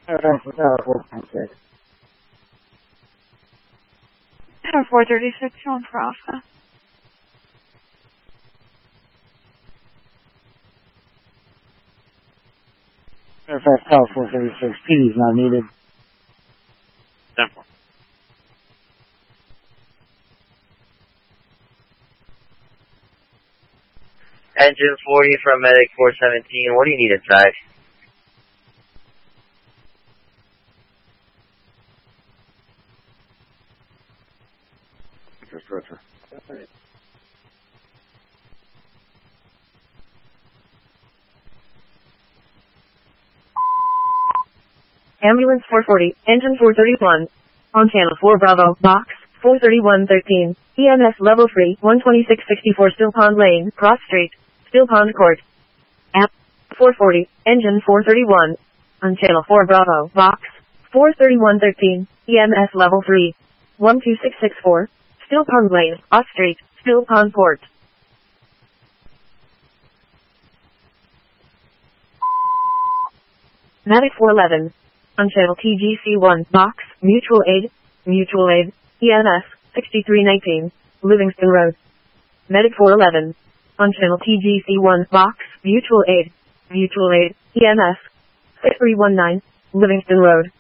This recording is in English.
Tower 436, on for Alpha. Tower 436, PD is not needed. 10-4. Engine 40 from Medic 417, what do you need inside? Roger. Ambulance 440, engine 431. On channel 4 Bravo, box 43113. EMS level 3, 12664 Still Pond Lane, Cross Street, Still Pond Court. App 440, engine 431. On channel 4 Bravo, box 43113. EMS level 3, 12664. Still Pond Lane, Off Street, Still Pond Port. Medic 411. On channel TGC1, box, Mutual Aid, EMS, 6319, Livingston Road. Medic 411. On channel TGC1, box, Mutual Aid, EMS, 6319, Livingston Road.